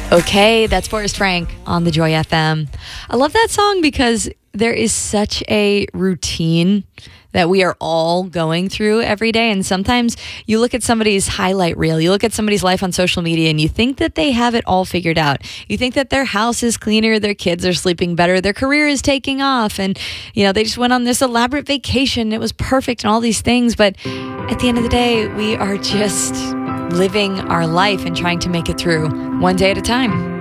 Okay, that's Forrest Frank on the Joy FM. I love that song because there is such a routine that we are all going through every day. And sometimes you look at somebody's highlight reel, you look at somebody's life on social media, and you think that they have it all figured out. You think that their house is cleaner, their kids are sleeping better, their career is taking off, and they just went on this elaborate vacation. It was perfect and all these things. But at the end of the day, we are just living our life and trying to make it through one day at a time.